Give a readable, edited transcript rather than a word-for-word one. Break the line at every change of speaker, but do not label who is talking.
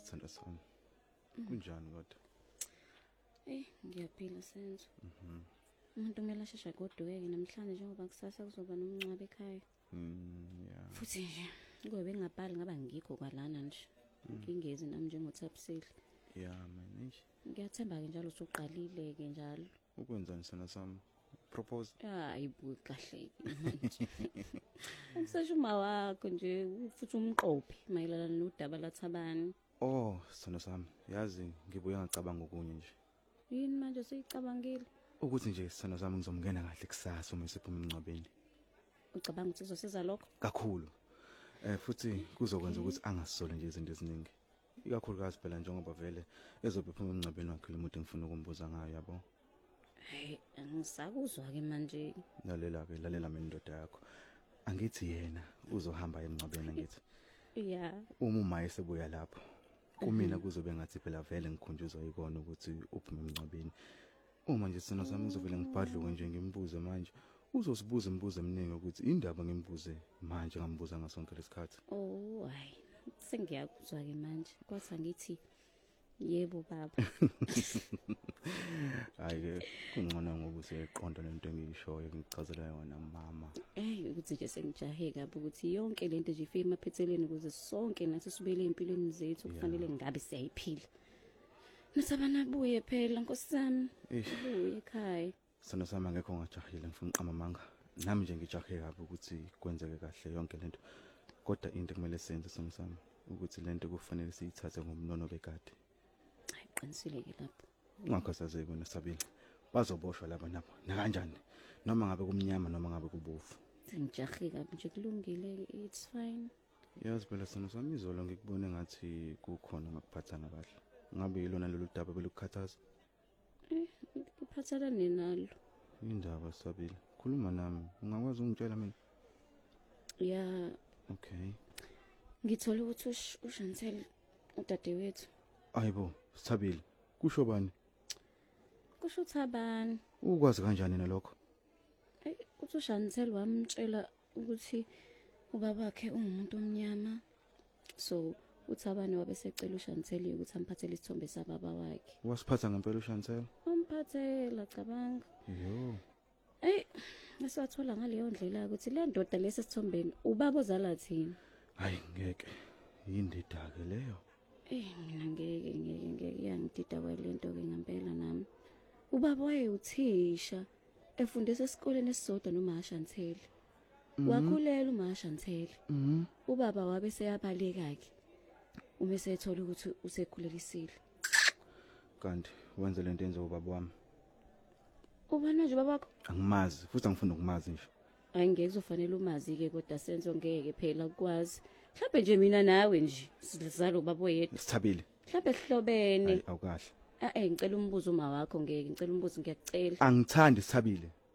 sithanda sami. Kunjani kodwa?
Ngiyaphila Senzo. Umuntu kumele asheshe agodukeke namhlanje njengoba kusasa kuzoba nomncwabe ekhaya.
Yeah.
Futhi nje kube ngingabhali ngaba ngikho kwalana nje. Ngingezi nami njengothabisile.
Yeah man.
Ngiyathemba ke njalo usuqalile ke njalo.
Ukwenzani sithanda sami? Propose?
Hayibuye kahle manje. Ukusasho uma wakho nje futhi umqophi mayelana nodaba laThabani.
Oh, sithanda sami. Yazi ngibuye ngicabanga okunye nje.
Yini manje seyicabangile?
Ukuthi nje sithanda sami ngizomngena kahle kusasa uma siphuma emncwabeni.
Ucabanga ukuthi uzosiza lokho?
Kakhulu. Futhi kuzokwenza ukuthi angasole nje izinto eziningi. Ikakhulukazi phela njengoba vele ezobe ephuma emncwabeni wakhe umuntu engifuna ukumbuza ngayo yabo.
Hey, angisakuzwa ke manje.
Lalela mina indoda yakho. Angithi yena uzohamba emncwabeni ngithi.
Yeah.
Uma esebuya lapho. Kumina kuzobe ngathi phela vele ngikhunjuzwa ikona ukuthi uphume emncwabeni. Uma nje sina sami ngizovela ngibhadluke nje ngimbuze manje. Uzosibuza imibuzo eminingi ukuthi indaba ngimbuze manje ngambuza ngasonke lesikhathi.
Oh, hayi. Sengiyakuzwa ke manje. Kwathi angithi yebo baba.
Hayi kungcono ngoba useqonda lento engiyishoyo ngichazela yona mama.
Ukuthi nje sengijahe kabi ukuthi yonke lento nje ifike emaphetheleni ukuze sonke nathi sibele empilweni zethu kufanele ngabe siyayiphila. Nasabana buye phela nkosami. Buye ekhaya.
Sana sami ngekho ngajahile ngifuna uqama manga. Nami nje ngijahe kabi ukuthi kwenzeke kahle yonke lento. Kodwa into kumele senze sami ukuthi lento kufanele siyithathe ngomnono bekade.
Hayi qinisile ke lapho.
Ungakhasazeki wena Sabile. Bazoboshwa laba nabo. Na kanjani? Noma ngabe kumnyama noma ngabe kubovu.
Sengijahe kabi nje kulungile it's fine.
Yazi phela sana sami izolo ngikubone ngathi kukhona ngakuphathana kahle. Ngabe yilona lolu daba belukukhathaza?
Kuphathana nenalo.
Indaba Sabile. Khuluma nami. Ungakwazi ungitshela mina?
Yeah.
Okay.
Ngithola ukuthi uShantel udadewethu.
Ayibo, Sabile. Kusho bani?
Kusho Thabani.
Ukwazi kanjani nalokho?
Uthi uShantel wamtshela ukuthi ubaba wakhe ungumuntu omnyama. So uThabani wabesecela uShantel ukuthi amphathele isithombe sababa wakhe.
Wasiphatha ngempela uShantel?
Umphathela cabanga.
Yo.
Ngasathola ngaleyo ndlela ukuthi le ndoda lesithombeni ubaba ozala thina.
Hayi ngeke. Yindida ke leyo.
Mina ngeke yangidida kwalento ke ngempela nami. Ubaba wayewuthisha efundisa esikoleni esisodwa noMashantel. Wakhulela uMashantel. Ubaba wabe seyabaleka ke. Uma esethola ukuthi usekhulelisile.
Kanti wenza lento enze ubaba wami.
Ubani nje babakho?
Angimazi futhi angifuni ukumazi nje.
Angeke uzofanele umazi ke kodwa Senzo ngeke phela ukwazi. Mhlawumbe nje mina nawe nje sizalo baba oyedwa.
Sithabile.
Mhlawumbe sihlobene.
Awukahle.
Ngicela umbuzo uma wakho ngeke ngicela umbuzo ngiyakucela.
Angithandi Sithabile.